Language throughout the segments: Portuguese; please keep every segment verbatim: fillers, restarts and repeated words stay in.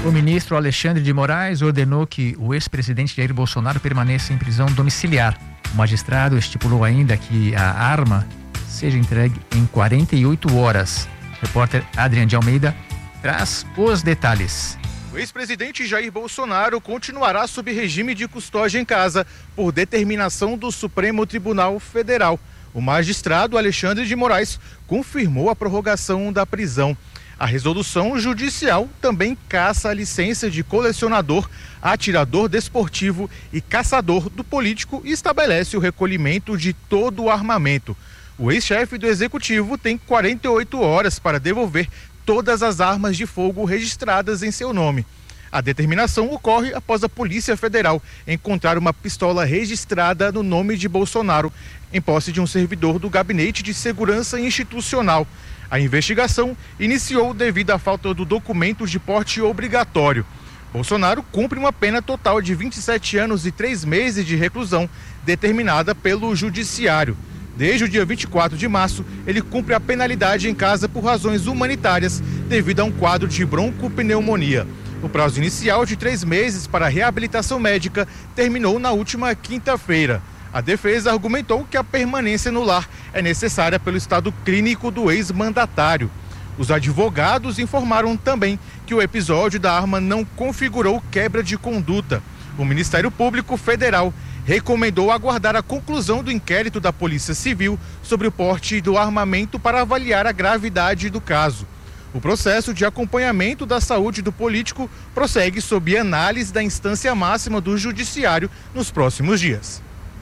O ministro Alexandre de Moraes ordenou que o ex-presidente Jair Bolsonaro permaneça em prisão domiciliar. O magistrado estipulou ainda que a arma seja entregue em quarenta e oito horas. O repórter Adriano de Almeida traz os detalhes. O ex-presidente Jair Bolsonaro continuará sob regime de custódia em casa por determinação do Supremo Tribunal Federal. O magistrado Alexandre de Moraes confirmou a prorrogação da prisão. A resolução judicial também caça a licença de colecionador, atirador desportivo e caçador do político e estabelece o recolhimento de todo o armamento. O ex-chefe do executivo tem quarenta e oito horas para devolver todas as armas de fogo registradas em seu nome. A determinação ocorre após a Polícia Federal encontrar uma pistola registrada no nome de Bolsonaro em posse de um servidor do Gabinete de Segurança Institucional. A investigação iniciou devido à falta do documento de porte obrigatório. Bolsonaro cumpre uma pena total de vinte e sete anos e três meses de reclusão, determinada pelo Judiciário. Desde o dia vinte e quatro de março, ele cumpre a penalidade em casa por razões humanitárias, devido a um quadro de broncopneumonia. O prazo inicial de três meses para reabilitação médica terminou na última quinta-feira. A defesa argumentou que a permanência no lar é necessária pelo estado clínico do ex-mandatário. Os advogados informaram também que o episódio da arma não configurou quebra de conduta. O Ministério Público Federal recomendou aguardar a conclusão do inquérito da Polícia Civil sobre o porte do armamento para avaliar a gravidade do caso. O processo de acompanhamento da saúde do político prossegue sob análise da instância máxima do Judiciário nos próximos dias.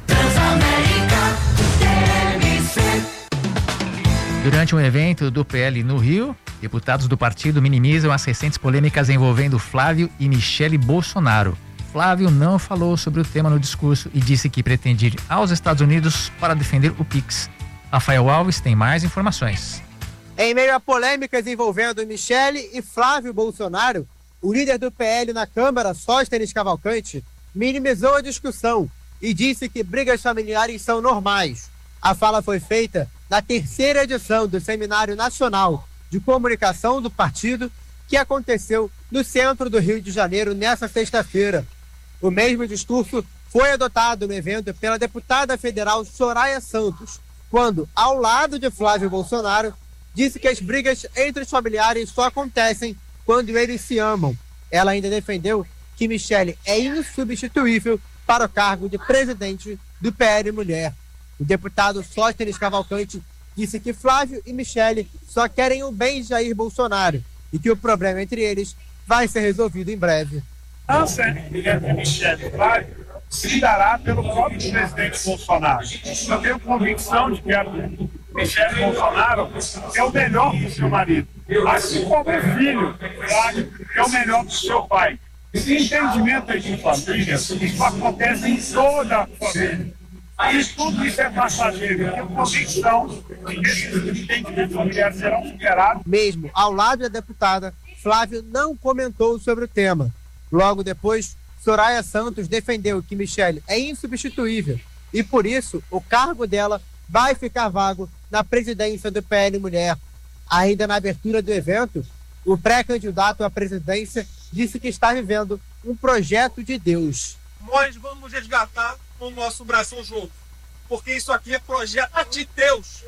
Durante um evento do P L no Rio, deputados do partido minimizam as recentes polêmicas envolvendo Flávio e Michele Bolsonaro. Flávio não falou sobre o tema no discurso e disse que pretende ir aos Estados Unidos para defender o Pix. Rafael Alves tem mais informações. Em meio a polêmicas envolvendo Michele e Flávio Bolsonaro, o líder do P L na Câmara, Sóstenes Cavalcante, minimizou a discussão e disse que brigas familiares são normais. A fala foi feita na terceira edição do Seminário Nacional de Comunicação do Partido, que aconteceu no centro do Rio de Janeiro nesta sexta-feira. O mesmo discurso foi adotado no evento pela deputada federal Soraya Santos, quando, ao lado de Flávio Bolsonaro, disse que as brigas entre os familiares só acontecem quando eles se amam. Ela ainda defendeu que Michele é insubstituível para o cargo de presidente do P L Mulher. O deputado Sóstenes Cavalcante disse que Flávio e Michele só querem o bem de Jair Bolsonaro e que o problema entre eles vai ser resolvido em breve. A aliança entre Michele e Flávio se dará pelo próprio presidente Bolsonaro. Eu tenho convicção de que a Michele Bolsonaro é o melhor do seu marido, assim como o filho, Flávio, é o melhor do seu pai. Esse entendimento de família, isso acontece em toda a família. Isso, tudo isso é passageiro. Eu tenho convicção de que esses entendimentos familiares serão superados. Mesmo ao lado da deputada, Flávio não comentou sobre o tema. Logo depois, Soraya Santos defendeu que Michele é insubstituível e, por isso, o cargo dela vai ficar vago na presidência do P L Mulher. Ainda na abertura do evento, o pré-candidato à presidência disse que está vivendo um projeto de Deus. Nós vamos resgatar o nosso bração junto, porque isso aqui é projeto de Deus.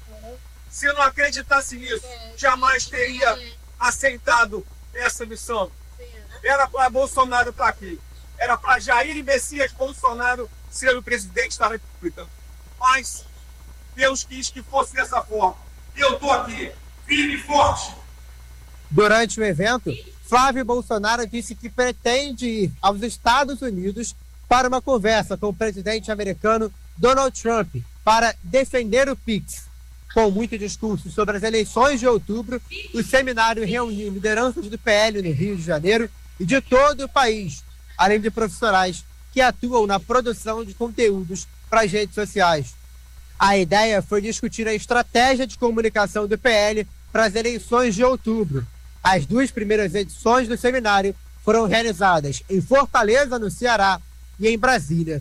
Se eu não acreditasse nisso, jamais teria aceitado essa missão. Era para Bolsonaro estar aqui. Era para Jair Messias Bolsonaro ser o presidente da República. Mas Deus quis que fosse dessa forma. E eu estou aqui, firme e forte. Durante o evento, Flávio Bolsonaro disse que pretende ir aos Estados Unidos para uma conversa com o presidente americano Donald Trump para defender o Pix. Com muito discurso sobre as eleições de outubro, o seminário reuniu lideranças do P L no Rio de Janeiro e de todo o país, além de profissionais que atuam na produção de conteúdos para as redes sociais. A ideia foi discutir a estratégia de comunicação do P L para as eleições de outubro. As duas primeiras edições do seminário foram realizadas em Fortaleza, no Ceará, e em Brasília.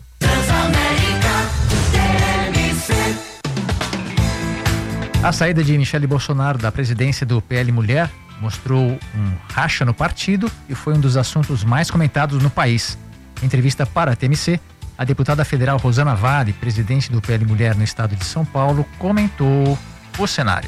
A saída de Michele Bolsonaro da presidência do P L Mulher mostrou um racha no partido e foi um dos assuntos mais comentados no país. Em entrevista para a T M C, a deputada federal Rosana Vale, presidente do P L Mulher no estado de São Paulo, comentou o cenário.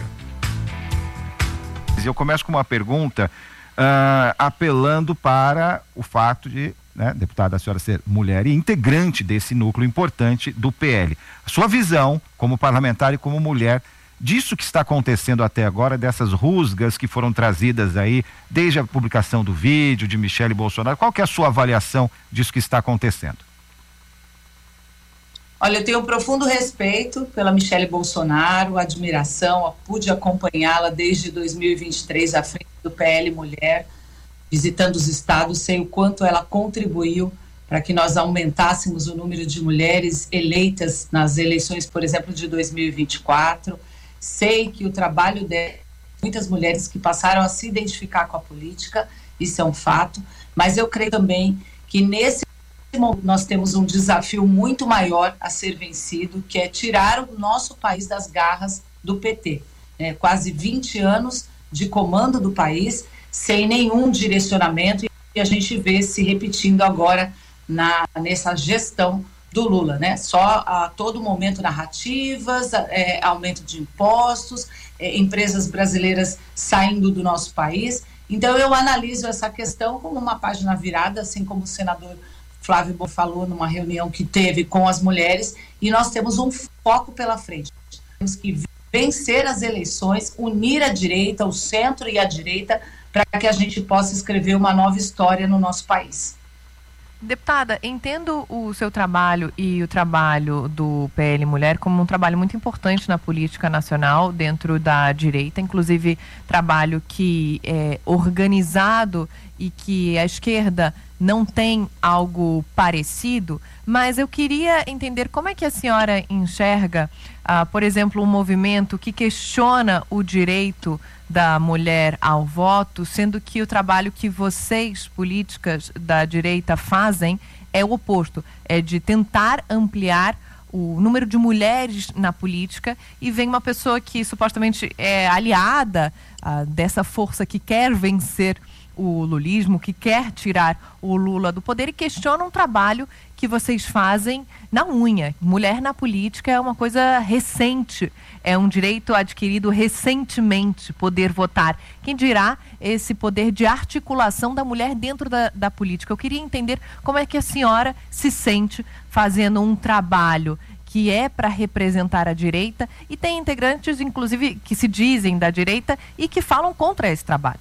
Eu começo com uma pergunta uh, apelando para o fato de, né, deputada, a senhora ser mulher e integrante desse núcleo importante do P L. A sua visão como parlamentar e como mulher disso que está acontecendo até agora, dessas rusgas que foram trazidas aí desde a publicação do vídeo de Michele Bolsonaro, qual que é a sua avaliação disso que está acontecendo? Olha, eu tenho um profundo respeito pela Michele Bolsonaro, admiração, pude acompanhá-la desde dois mil e vinte e três à frente do P L Mulher, visitando os estados, sei o quanto ela contribuiu para que nós aumentássemos o número de mulheres eleitas nas eleições, por exemplo, de dois mil e vinte e quatro. Sei que o trabalho de muitas mulheres que passaram a se identificar com a política, isso é um fato, mas eu creio também que nesse nós temos um desafio muito maior a ser vencido, que é tirar o nosso país das garras do P T. É, quase vinte anos de comando do país, sem nenhum direcionamento, e a gente vê se repetindo agora na, nessa gestão do Lula, né? Só a todo momento narrativas, é, aumento de impostos, é, empresas brasileiras saindo do nosso país. Então eu analiso essa questão como uma página virada, assim como o senador Flávio Bolsonaro falou numa reunião que teve com as mulheres, e nós temos um foco pela frente. Temos que vencer as eleições, unir a direita, o centro e a direita, para que a gente possa escrever uma nova história no nosso país. Deputada, entendo o seu trabalho e o trabalho do P L Mulher como um trabalho muito importante na política nacional, dentro da direita, inclusive trabalho que é organizado e que a esquerda não tem algo parecido, mas eu queria entender como é que a senhora enxerga, ah, por exemplo, um movimento que questiona o direito da mulher ao voto, sendo que o trabalho que vocês, políticas da direita, fazem é o oposto, é de tentar ampliar o número de mulheres na política, e vem uma pessoa que supostamente é aliada ah, dessa força que quer vencer o lulismo, que quer tirar o Lula do poder, e questiona um trabalho que vocês fazem na unha. Mulher na política é uma coisa recente, é um direito adquirido recentemente, poder votar. Quem dirá esse poder de articulação da mulher dentro da, da política? Eu queria entender como é que a senhora se sente fazendo um trabalho que é para representar a direita, e tem integrantes, inclusive, que se dizem da direita e que falam contra esse trabalho.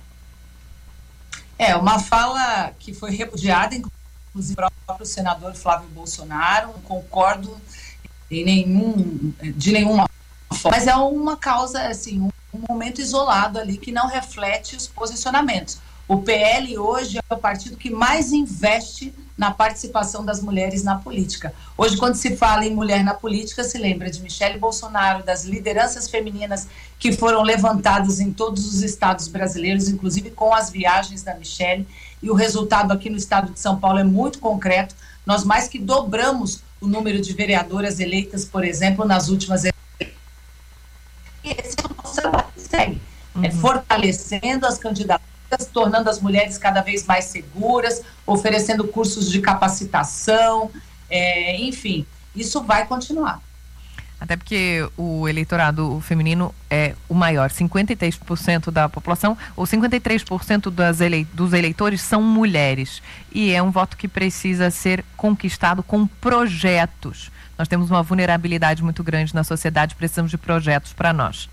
É, uma fala que foi repudiada, inclusive, pelo próprio senador Flávio Bolsonaro. Não concordo em nenhum, de nenhuma forma, mas é uma causa, assim, um, um momento isolado ali que não reflete os posicionamentos. O P L hoje é o partido que mais investe na participação das mulheres na política. Hoje, quando se fala em mulher na política, se lembra de Michele Bolsonaro, das lideranças femininas que foram levantadas em todos os estados brasileiros, inclusive com as viagens da Michele, e o resultado aqui no estado de São Paulo é muito concreto. Nós mais que dobramos o número de vereadoras eleitas, por exemplo, nas últimas eleições. E esse é o nosso trabalho que segue, uhum. é fortalecendo as candidaturas, tornando as mulheres cada vez mais seguras, oferecendo cursos de capacitação, é, enfim, isso vai continuar. Até porque o eleitorado feminino é o maior, cinquenta e três por cento da população, ou cinquenta e três por cento das ele, dos eleitores são mulheres, e é um voto que precisa ser conquistado com projetos. Nós temos uma vulnerabilidade muito grande na sociedade, precisamos de projetos para nós.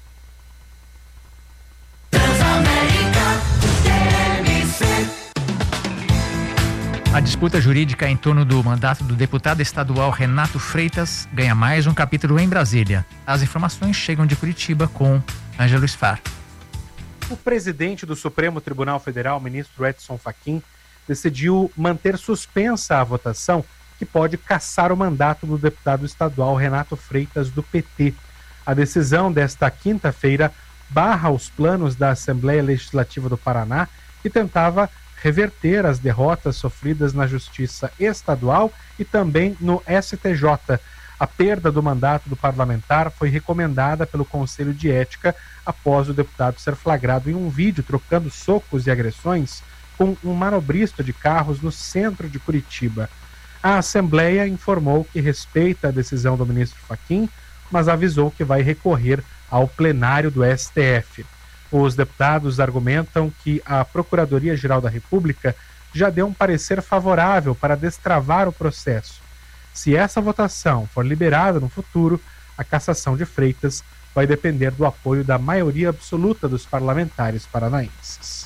A disputa jurídica em torno do mandato do deputado estadual Renato Freitas ganha mais um capítulo em Brasília. As informações chegam de Curitiba com Ângelo Sfar. O presidente do Supremo Tribunal Federal, ministro Edson Fachin, decidiu manter suspensa a votação que pode cassar o mandato do deputado estadual Renato Freitas, do P T. A decisão desta quinta-feira barra os planos da Assembleia Legislativa do Paraná, que tentava reverter as derrotas sofridas na Justiça Estadual e também no S T J. A perda do mandato do parlamentar foi recomendada pelo Conselho de Ética após o deputado ser flagrado em um vídeo trocando socos e agressões com um manobrista de carros no centro de Curitiba. A Assembleia informou que respeita a decisão do ministro Fachin, mas avisou que vai recorrer ao plenário do S T F. Os deputados argumentam que a Procuradoria-Geral da República já deu um parecer favorável para destravar o processo. Se essa votação for liberada no futuro, a cassação de Freitas vai depender do apoio da maioria absoluta dos parlamentares paranaenses.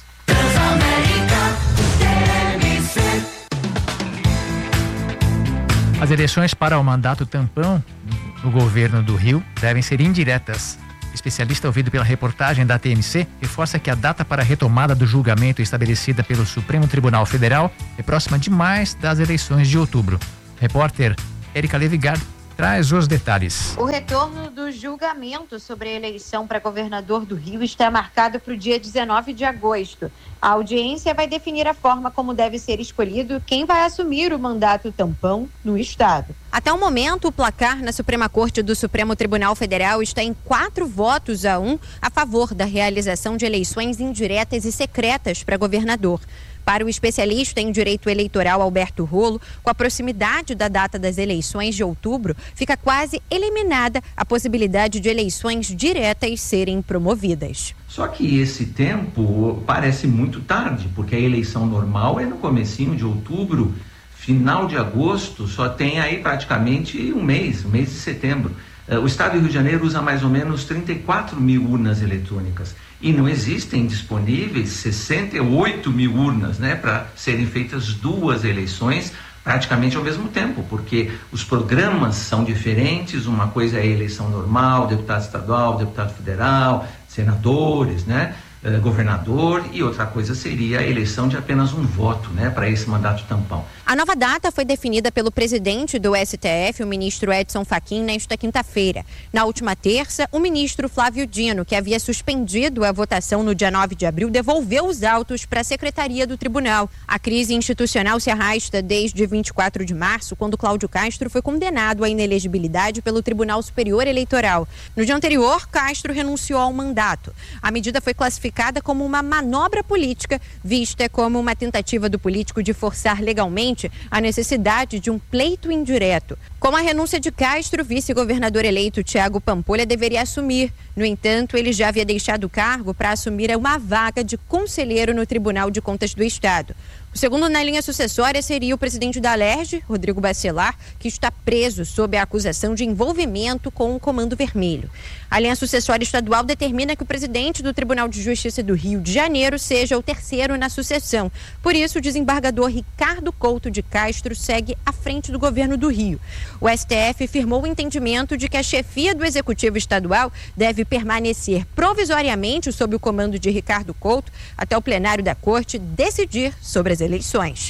As eleições para o mandato tampão no governo do Rio devem ser indiretas. O especialista ouvido pela reportagem da T M C reforça que a data para a retomada do julgamento estabelecida pelo Supremo Tribunal Federal é próxima demais das eleições de outubro. Repórter Érica Levigard traz os detalhes. O retorno do julgamento sobre a eleição para governador do Rio está marcado para o dia dezenove de agosto. A audiência vai definir a forma como deve ser escolhido quem vai assumir o mandato tampão no estado. Até o momento, o placar na Suprema Corte do Supremo Tribunal Federal está em quatro votos a um a favor da realização de eleições indiretas e secretas para governador. Para o especialista em direito eleitoral Alberto Rolo, com a proximidade da data das eleições de outubro, fica quase eliminada a possibilidade de eleições diretas serem promovidas. Só que esse tempo parece muito tarde, porque a eleição normal é no comecinho de outubro, final de agosto, só tem aí praticamente um mês, um mês de setembro. O estado do Rio de Janeiro usa mais ou menos trinta e quatro mil urnas eletrônicas e não existem disponíveis sessenta e oito mil urnas, né, para serem feitas duas eleições praticamente ao mesmo tempo, porque os programas são diferentes. Uma coisa é a eleição normal, deputado estadual, deputado federal, senadores, né, eh, governador, e outra coisa seria a eleição de apenas um voto, né, para esse mandato tampão. A nova data foi definida pelo presidente do S T F, o ministro Edson Fachin, nesta quinta-feira. Na última terça, o ministro Flávio Dino, que havia suspendido a votação no dia nove de abril, devolveu os autos para a secretaria do tribunal. A crise institucional se arrasta desde vinte e quatro de março, quando Cláudio Castro foi condenado à inelegibilidade pelo Tribunal Superior Eleitoral. No dia anterior, Castro renunciou ao mandato. A medida foi classificada como uma manobra política, vista como uma tentativa do político de forçar legalmente a necessidade de um pleito indireto. Com a renúncia de Castro, o vice-governador eleito Thiago Pampolha deveria assumir. No entanto, ele já havia deixado o cargo para assumir uma vaga de conselheiro no Tribunal de Contas do Estado. O segundo na linha sucessória seria o presidente da Alerj, Rodrigo Bacelar, que está preso sob a acusação de envolvimento com o Comando Vermelho. A linha sucessória estadual determina que o presidente do Tribunal de Justiça do Rio de Janeiro seja o terceiro na sucessão. Por isso, o desembargador Ricardo Couto de Castro segue à frente do governo do Rio. O S T F firmou o entendimento de que a chefia do Executivo Estadual deve permanecer provisoriamente sob o comando de Ricardo Couto até o plenário da Corte decidir sobre as eleições.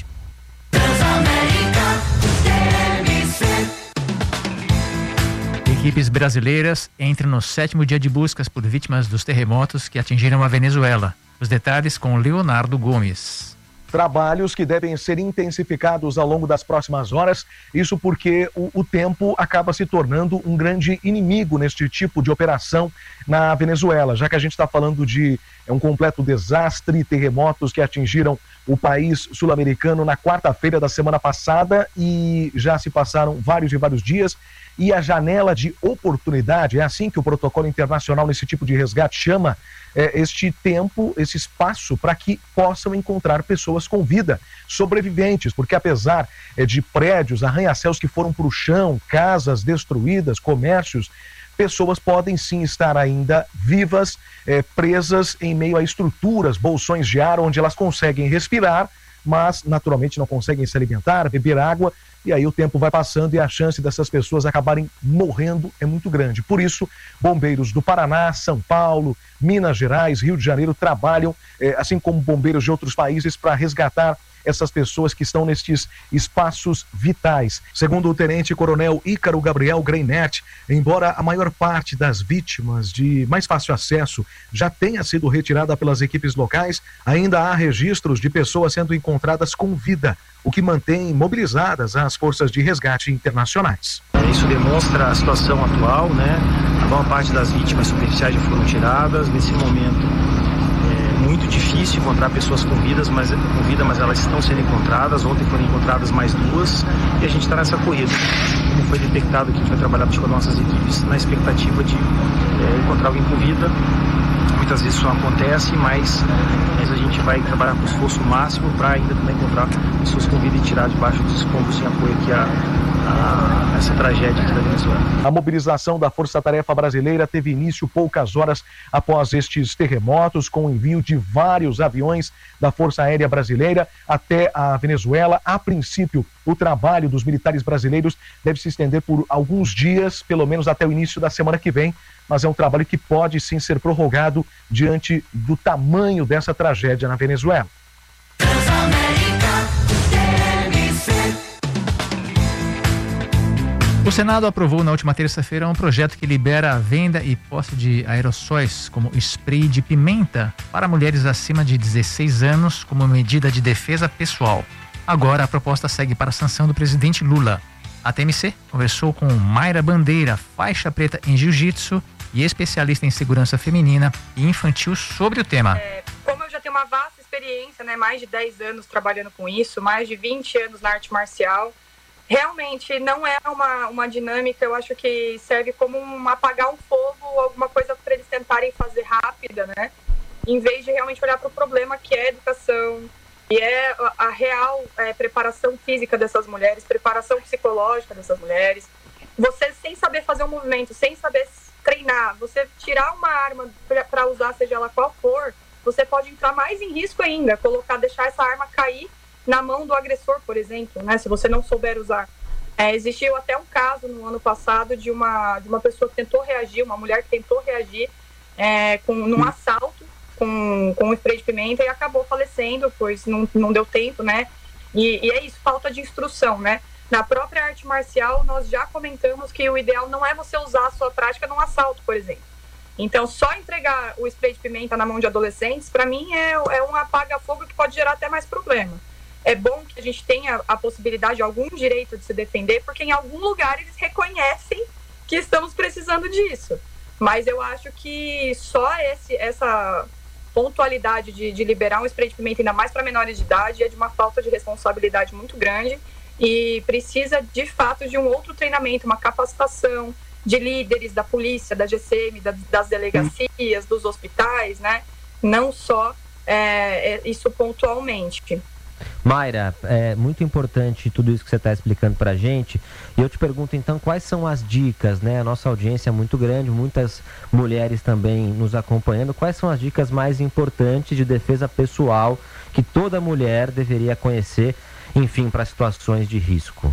Equipes brasileiras entram no sétimo dia de buscas por vítimas dos terremotos que atingiram a Venezuela. Os detalhes com Leonardo Gomes. Trabalhos que devem ser intensificados ao longo das próximas horas, isso porque o, o tempo acaba se tornando um grande inimigo neste tipo de operação na Venezuela, já que a gente está falando de é um completo desastre, terremotos que atingiram o país sul-americano na quarta-feira da semana passada e já se passaram vários e vários dias. E a janela de oportunidade, é assim que o protocolo internacional nesse tipo de resgate chama é, este tempo, esse espaço para que possam encontrar pessoas com vida, sobreviventes, porque apesar é, de prédios, arranha-céus que foram para o chão, casas destruídas, comércios, pessoas podem sim estar ainda vivas, é, presas em meio a estruturas, bolsões de ar, onde elas conseguem respirar, mas naturalmente não conseguem se alimentar, beber água, e aí o tempo vai passando e a chance dessas pessoas acabarem morrendo é muito grande. Por isso, bombeiros do Paraná, São Paulo, Minas Gerais, Rio de Janeiro trabalham, eh, assim como bombeiros de outros países, para resgatar essas pessoas que estão nestes espaços vitais. Segundo o tenente-coronel Ícaro Gabriel Greinert, embora a maior parte das vítimas de mais fácil acesso já tenha sido retirada pelas equipes locais, ainda há registros de pessoas sendo encontradas com vida. o que mantém mobilizadas as forças de resgate internacionais. Isso demonstra a situação atual, né? A maior parte das vítimas superficiais já foram tiradas. Nesse momento é muito difícil encontrar pessoas com vidas, mas, com vida, mas elas estão sendo encontradas. Ontem foram encontradas mais duas e a gente está nessa corrida. Como foi detectado que a gente vai trabalhar com nossas equipes na expectativa de é, encontrar alguém com vida. Muitas vezes isso não acontece, mas, mas a gente vai trabalhar com esforço máximo para ainda também encontrar pessoas com vida e tirar debaixo dos escombros em apoio aqui a, a essa tragédia aqui da Venezuela. A mobilização da Força Tarefa Brasileira teve início poucas horas após estes terremotos, com o envio de vários aviões da Força Aérea Brasileira até a Venezuela. A princípio, o trabalho dos militares brasileiros deve se estender por alguns dias, pelo menos até o início da semana que vem, mas é um trabalho que pode sim ser prorrogado diante do tamanho dessa tragédia na Venezuela. O Senado aprovou na última terça-feira um projeto que libera a venda e posse de aerossóis como spray de pimenta para mulheres acima de dezesseis anos como medida de defesa pessoal. Agora a proposta segue para a sanção do presidente Lula. A T M C conversou com Mayra Bandeira, faixa preta em jiu-jitsu e especialista em segurança feminina e infantil sobre o tema. É, como eu já tenho uma vasta experiência, né, mais de dez anos trabalhando com isso, mais de vinte anos na arte marcial, realmente não é uma, uma dinâmica, eu acho que serve como um apagar um fogo, alguma coisa para eles tentarem fazer rápida, né? Em vez de realmente olhar para o problema que é a educação, e é a, a real é, preparação física dessas mulheres, preparação psicológica dessas mulheres. Você, sem saber fazer um movimento, sem saber treinar, você tirar uma arma para usar, seja ela qual for, você pode entrar mais em risco ainda, colocar, deixar essa arma cair na mão do agressor, por exemplo, né, se você não souber usar. É, existiu até um caso no ano passado de uma, de uma pessoa que tentou reagir, uma mulher que tentou reagir é, com, num assalto com, com um spray de pimenta e acabou falecendo, pois não, não deu tempo, né? E, e é isso, falta de instrução, né? Na própria arte marcial, nós já comentamos que o ideal não é você usar a sua prática num assalto, por exemplo. Então, só entregar o spray de pimenta na mão de adolescentes, para mim, é, é um apaga-fogo que pode gerar até mais problema. É bom que a gente tenha a possibilidade, algum direito de se defender, porque em algum lugar eles reconhecem que estamos precisando disso. Mas eu acho que só esse, essa pontualidade de, de liberar um spray de pimenta, ainda mais para menores de idade, é de uma falta de responsabilidade muito grande e precisa, de fato, de um outro treinamento, uma capacitação de líderes da polícia, da G C M, da, das delegacias, dos hospitais, né? Não só é, é, isso pontualmente. Mayra, é muito importante tudo isso que você está explicando para a gente. E eu te pergunto, então, quais são as dicas, né? A nossa audiência é muito grande, muitas mulheres também nos acompanhando. Quais são as dicas mais importantes de defesa pessoal que toda mulher deveria conhecer, enfim, para situações de risco?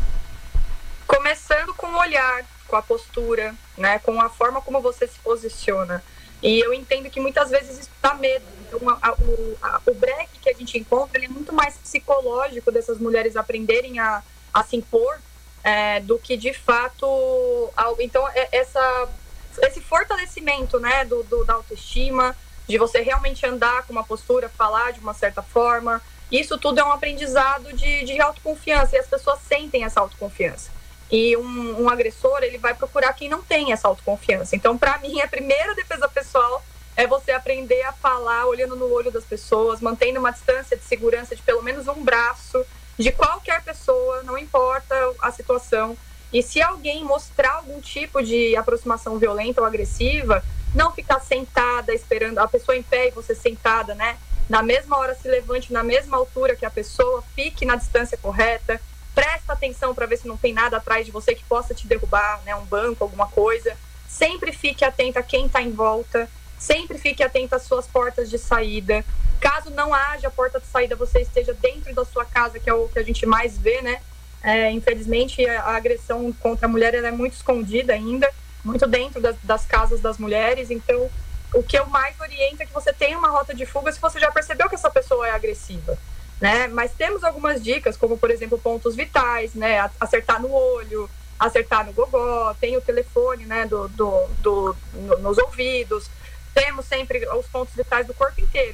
Começando com o olhar, com a postura, né? Com a forma como você se posiciona. E eu entendo que muitas vezes isso dá medo. Então, a, a, o, a, o breque que a gente encontra, ele é muito mais psicológico dessas mulheres aprenderem a, a se impor é, do que, de fato... A, então, é, essa, esse fortalecimento, né, do, do, da autoestima, de você realmente andar com uma postura, falar de uma certa forma, isso tudo é um aprendizado de, de autoconfiança. E as pessoas sentem essa autoconfiança. E um, um agressor, ele vai procurar quem não tem essa autoconfiança. Então, para mim, a primeira defesa pessoal é você aprender a falar olhando no olho das pessoas, mantendo uma distância de segurança de pelo menos um braço de qualquer pessoa, não importa a situação. E se alguém mostrar algum tipo de aproximação violenta ou agressiva, não ficar sentada esperando a pessoa em pé e você sentada, né? Na mesma hora se levante, na mesma altura que a pessoa, fique na distância correta. Presta atenção para ver se não tem nada atrás de você que possa te derrubar, né, um banco, alguma coisa. Sempre fique atenta a quem está em volta. Sempre fique atenta às suas portas de saída. Caso não haja porta de saída, você esteja dentro da sua casa, que é o que a gente mais vê, né? É, infelizmente, a agressão contra a mulher ela é muito escondida ainda, muito dentro das, das casas das mulheres. Então, o que eu mais oriento é que você tenha uma rota de fuga se você já percebeu que essa pessoa é agressiva. Né? Mas temos algumas dicas, como por exemplo pontos vitais, né? Acertar no olho, acertar no gogó, tem o telefone, né? do, do, do, no, nos ouvidos, temos sempre os pontos vitais do corpo inteiro.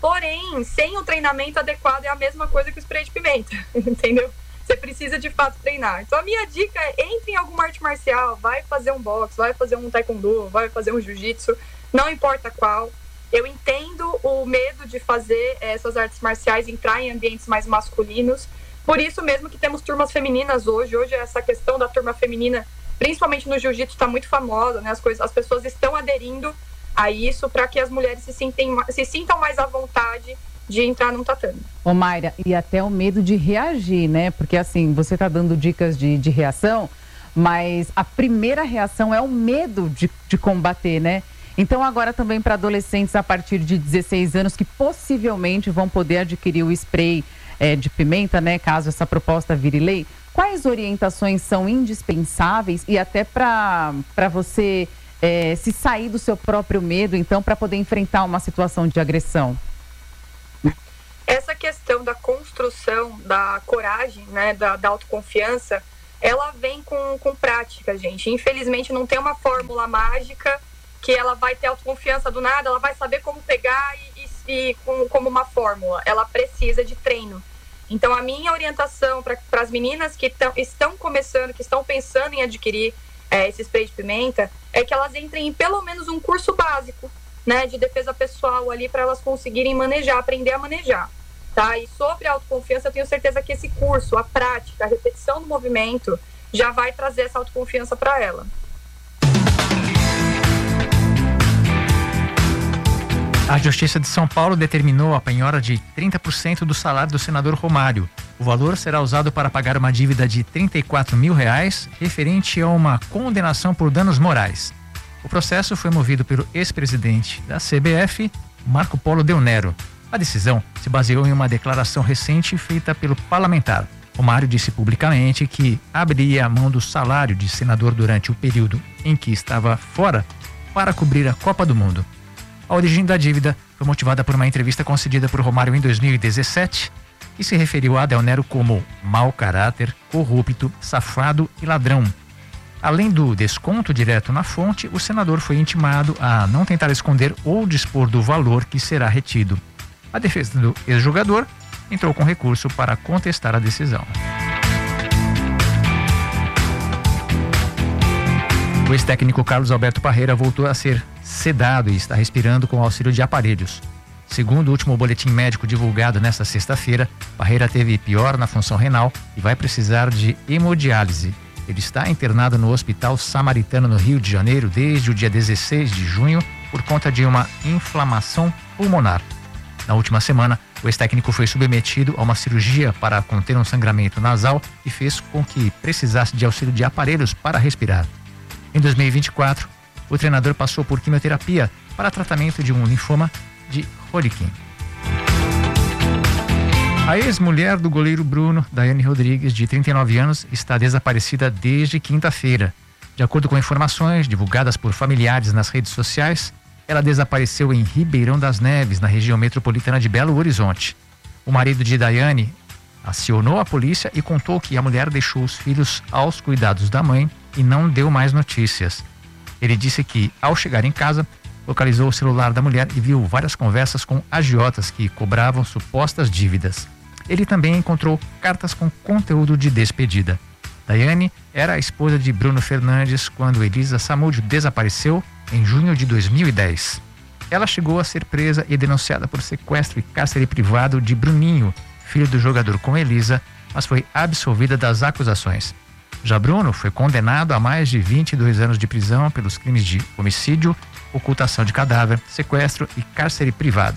Porém, sem o treinamento adequado é a mesma coisa que o spray de pimenta, entendeu? Você precisa de fato treinar. Então a minha dica é: entre em alguma arte marcial, vai fazer um boxe, vai fazer um taekwondo, vai fazer um jiu-jitsu, não importa qual. Eu entendo o medo de fazer essas artes marciais, entrar em ambientes mais masculinos. Por isso mesmo que temos turmas femininas hoje. Hoje essa questão da turma feminina, principalmente no jiu-jitsu, está muito famosa, né? As, coisas, as pessoas estão aderindo a isso para que as mulheres se, sintem, se sintam mais à vontade de entrar num tatame. Ô Mayra, e até o medo de reagir, né? Porque assim, você está dando dicas de, de reação, mas a primeira reação é o medo de, de combater, né? Então agora também para adolescentes a partir de dezesseis anos que possivelmente vão poder adquirir o spray é, de pimenta, né? Caso essa proposta vire lei, quais orientações são indispensáveis e até para para você é, se sair do seu próprio medo, então, para poder enfrentar uma situação de agressão? Essa questão da construção, da coragem, né, da, da autoconfiança, ela vem com, com prática, gente. Infelizmente não tem uma fórmula mágica que ela vai ter autoconfiança do nada, ela vai saber como pegar e, e, e com, como uma fórmula. Ela precisa de treino. Então a minha orientação para as meninas que tão, estão começando, que estão pensando em adquirir é, esse spray de pimenta, é que elas entrem em pelo menos um curso básico, né, de defesa pessoal ali, para elas conseguirem manejar, aprender a manejar, tá? E sobre a autoconfiança, eu tenho certeza que esse curso, a prática, a repetição do movimento, já vai trazer essa autoconfiança para ela. A Justiça de São Paulo determinou a penhora de trinta por cento do salário do senador Romário. O valor será usado para pagar uma dívida de trinta e quatro mil reais, referente a uma condenação por danos morais. O processo foi movido pelo ex-presidente da C B F, Marco Polo Del Nero. A decisão se baseou em uma declaração recente feita pelo parlamentar. Romário disse publicamente que abriria a mão do salário de senador durante o período em que estava fora para cobrir a Copa do Mundo. A origem da dívida foi motivada por uma entrevista concedida por Romário em dois mil e dezessete, que se referiu a Del Nero como mau caráter, corrupto, safado e ladrão. Além do desconto direto na fonte, o senador foi intimado a não tentar esconder ou dispor do valor que será retido. A defesa do ex-jogador entrou com recurso para contestar a decisão. O ex-técnico Carlos Alberto Parreira voltou a ser sedado e está respirando com auxílio de aparelhos. Segundo o último boletim médico divulgado nesta sexta-feira, Parreira teve pior na função renal e vai precisar de hemodiálise. Ele está internado no Hospital Samaritano, no Rio de Janeiro, desde o dia dezesseis de junho, por conta de uma inflamação pulmonar. Na última semana, o ex-técnico foi submetido a uma cirurgia para conter um sangramento nasal que fez com que precisasse de auxílio de aparelhos para respirar. Em dois mil e vinte e quatro, o treinador passou por quimioterapia para tratamento de um linfoma de Hodgkin. A ex-mulher do goleiro Bruno, Daiane Rodrigues, de trinta e nove anos, está desaparecida desde quinta-feira. De acordo com informações divulgadas por familiares nas redes sociais, ela desapareceu em Ribeirão das Neves, na região metropolitana de Belo Horizonte. O marido de Daiane acionou a polícia e contou que a mulher deixou os filhos aos cuidados da mãe e não deu mais notícias. Ele disse que, ao chegar em casa, localizou o celular da mulher e viu várias conversas com agiotas que cobravam supostas dívidas. Ele também encontrou cartas com conteúdo de despedida. Daiane era a esposa de Bruno Fernandes quando Elisa Samúdio desapareceu em junho de dois mil e dez. Ela chegou a ser presa e denunciada por sequestro e cárcere privado de Bruninho, filho do jogador com Elisa, mas foi absolvida das acusações. Já Bruno foi condenado a mais de vinte e dois anos de prisão pelos crimes de homicídio, ocultação de cadáver, sequestro e cárcere privado.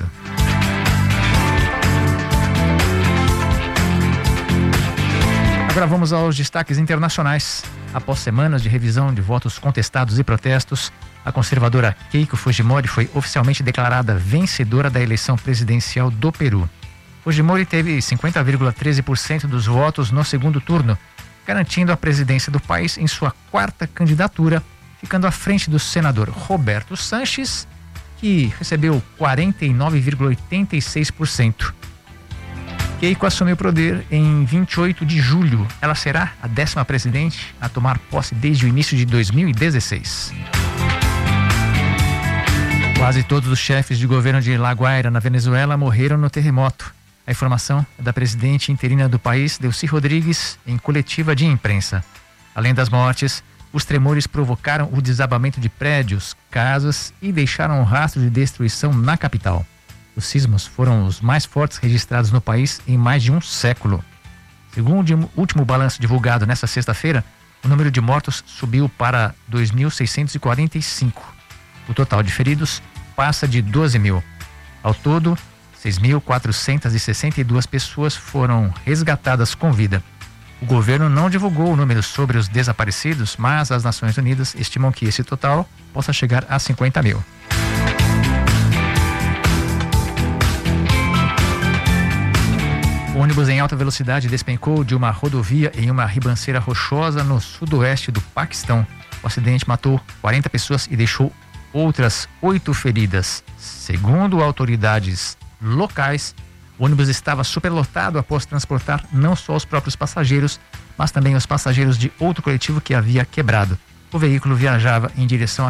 Agora vamos aos destaques internacionais. Após semanas de revisão de votos contestados e protestos, a conservadora Keiko Fujimori foi oficialmente declarada vencedora da eleição presidencial do Peru. Fujimori teve cinquenta vírgula treze por cento dos votos no segundo turno, garantindo a presidência do país em sua quarta candidatura, ficando à frente do senador Roberto Sanches, que recebeu quarenta e nove vírgula oitenta e seis por cento. Keiko assumiu o poder em vinte e oito de julho. Ela será a décima presidente a tomar posse desde o início de dois mil e dezesseis. Quase todos os chefes de governo de La Guaira, na Venezuela, morreram no terremoto. A informação é da presidente interina do país, Delcy Rodrigues, em coletiva de imprensa. Além das mortes, os tremores provocaram o desabamento de prédios, casas e deixaram um rastro de destruição na capital. Os sismos foram os mais fortes registrados no país em mais de um século. Segundo o último balanço divulgado nesta sexta-feira, o número de mortos subiu para dois mil seiscentos e quarenta e cinco. O total de feridos passa de doze mil. Ao todo, seis mil quatrocentas e sessenta e duas pessoas foram resgatadas com vida. O governo não divulgou o número sobre os desaparecidos, mas as Nações Unidas estimam que esse total possa chegar a cinquenta mil. O ônibus em alta velocidade despencou de uma rodovia em uma ribanceira rochosa no sudoeste do Paquistão. O acidente matou quarenta pessoas e deixou outras oito feridas. Segundo autoridades locais, o ônibus estava superlotado após transportar não só os próprios passageiros, mas também os passageiros de outro coletivo que havia quebrado. O veículo viajava em direção a